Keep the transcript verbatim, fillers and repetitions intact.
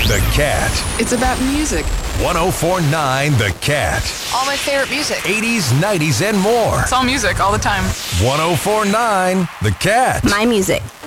The Cat. It's about music. one oh four point nine The Cat. All my favorite music. eighties, nineties, and more. It's all music all the time. one oh four point nine The Cat. My music.